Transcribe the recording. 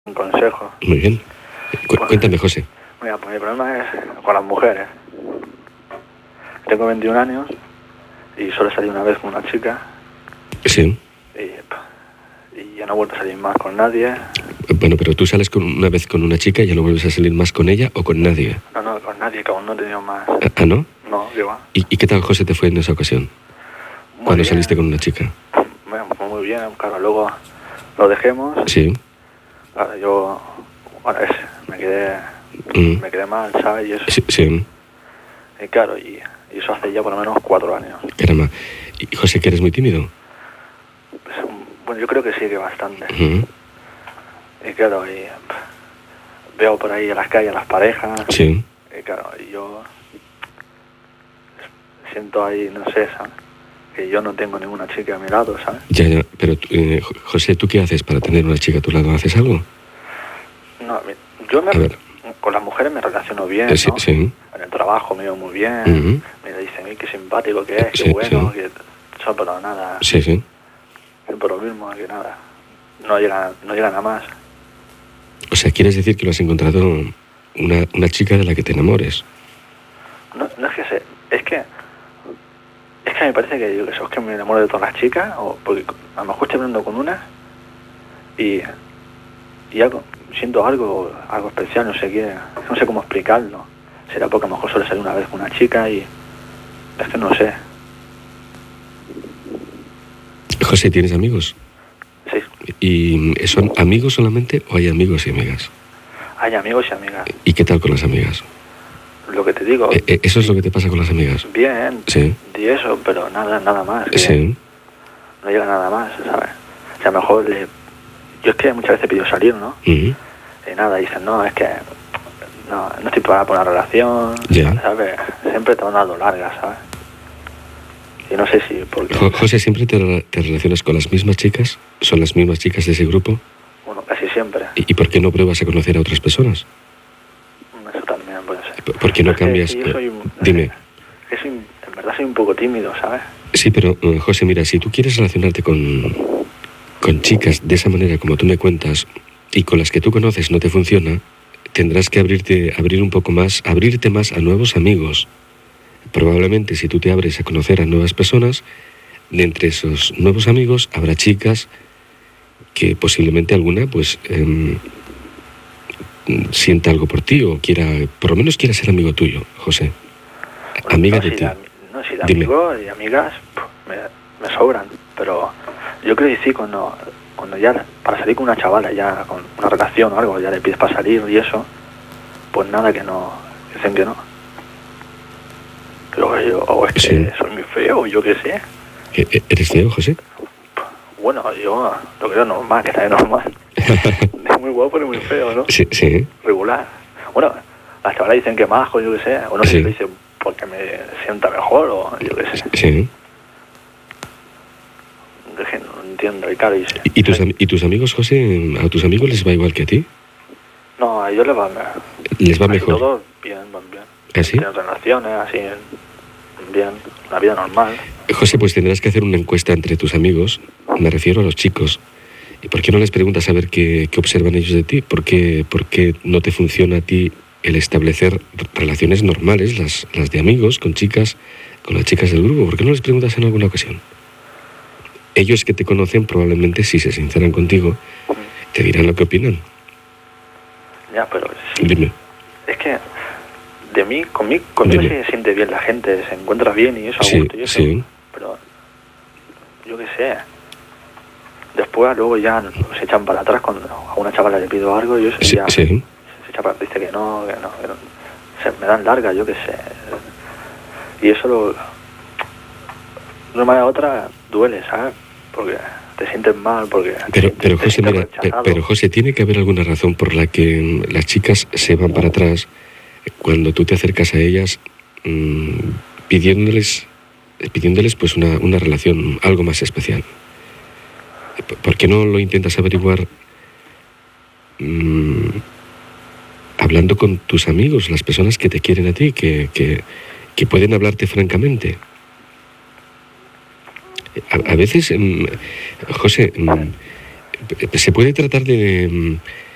Un consejo. Muy bien. Cuéntame, José. Mira, pues mi problema es con las mujeres. Tengo 21 años y solo salí una vez con una chica Sí. y ya no he vuelto a salir más con nadie. Bueno, pero tú sales una vez con una chica y ya no vuelves a salir más con ella o con nadie. No, con nadie, que aún no he tenido más. ¿Ah, no? No, ¿qué va? ¿Y qué tal, José, te fue en esa ocasión? Cuando saliste con una chica. Bueno, pues muy bien, claro, luego lo dejemos. Sí. Claro, yo me quedé mal, ¿sabes? Y eso. Sí. Y claro, y eso hace ya por lo menos 4 años. Caramba. ¿Y José, que eres muy tímido? Pues, bueno, yo creo que sí, que bastante. Y claro, veo por ahí en las calles a las parejas. Sí. Y claro, y yo siento ahí, no sé, ¿sabes? Que yo no tengo ninguna chica a mi lado, ¿sabes? Ya, pero José, ¿tú qué haces para tener una chica a tu lado? ¿Haces algo? No, yo con las mujeres me relaciono bien, sí, ¿no? Sí. En el trabajo me veo muy bien, me dicen, qué simpático que es, qué bueno, que eso, pero nada. Sí. Siempre lo mismo, que nada. No llega nada más. O sea, ¿quieres decir que lo has encontrado una chica de la que te enamores? No es que sé, es que me parece que yo es que me enamoro de todas las chicas, o porque a lo mejor estoy hablando con una y siento algo especial, no sé qué, no sé cómo explicarlo. Será porque a lo mejor suele salir una vez con una chica y es que no sé. José, ¿tienes amigos? Sí. ¿Y son amigos solamente o hay amigos y amigas? Hay amigos y amigas. ¿Y qué tal con las amigas? Lo que te digo. ¿Eso es lo que te pasa con las amigas? Bien. Sí. Y eso, pero nada más. Sí. No llega nada más, ¿sabes? O sea, a lo mejor yo es que muchas veces pido salir, ¿no? Y nada, dicen, no, es que no estoy preparada para una relación, ¿sabes? Siempre te van dando largas, ¿sabes? Y no sé si... Porque... José, ¿siempre te relacionas con las mismas chicas? ¿Son las mismas chicas de ese grupo? Bueno, casi siempre. ¿Y por qué no pruebas a conocer a otras personas? Eso también puede ser. ¿Por qué no cambias? Dime. En verdad soy un poco tímido, ¿sabes? Sí, pero José, mira, si tú quieres relacionarte con chicas de esa manera como tú me cuentas y con las que tú conoces no te funciona, tendrás que abrirte más a nuevos amigos. Probablemente si tú te abres a conocer a nuevas personas, de entre esos nuevos amigos habrá chicas que posiblemente alguna pues sienta algo por ti o por lo menos quiera ser amigo tuyo, José. Bueno, amiga de ti. Si de amigos y amigas me sobran, pero yo creo que sí, cuando ya para salir con una chavala, ya con una relación o algo, ya le pides para salir y eso, pues nada, que no, dicen que no. Pero yo, o es que soy muy feo, yo qué sé. ¿Eres feo, José? Bueno, yo lo creo normal, que está normal. Es muy guapo y muy feo, ¿no? Sí. Regular. Bueno, las chavalas dicen que majo, yo qué sé, o no sé si lo dicen porque me sienta mejor o yo qué sé. Sí. Es que no entiendo, y claro, ¿Y tus amigos, José, a tus amigos les va igual que a ti? No, a ellos les va mejor. Todos bien, van bien. ¿Ah, sí? Tienen relaciones, así, bien, la vida normal. José, pues tendrás que hacer una encuesta entre tus amigos, me refiero a los chicos. ¿Y por qué no les preguntas a ver qué observan ellos de ti? ¿Por qué no te funciona a ti el establecer relaciones normales, las de amigos, con las chicas del grupo? ¿Por qué no les preguntas en alguna ocasión? Ellos que te conocen probablemente, si se sinceran contigo, te dirán lo que opinan. Ya, pero sí. Dime. Es que conmigo se siente bien la gente, se encuentra bien y eso, a gusto y eso. Sí. Pero yo qué sé. Después luego ya se echan para atrás cuando a una chavala le pido algo y eso ya se echa para atrás, dice que no. Me dan larga, yo qué sé. Y eso de una manera u otra duele, ¿sabes? Porque te sientes mal, porque... Pero José, mira, pero José, tiene que haber alguna razón por la que las chicas se van para atrás cuando tú te acercas a ellas pidiéndoles pues una relación algo más especial. ¿Por qué no lo intentas averiguar hablando con tus amigos, las personas que te quieren a ti, que pueden hablarte francamente? A veces, José, se puede tratar de